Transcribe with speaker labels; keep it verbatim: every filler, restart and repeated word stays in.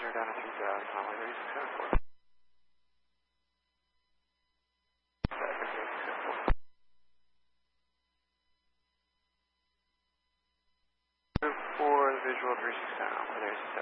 Speaker 1: center down to three thousand, runway thirty-six seven four. For the visual three six seven, runway thirty-six seven.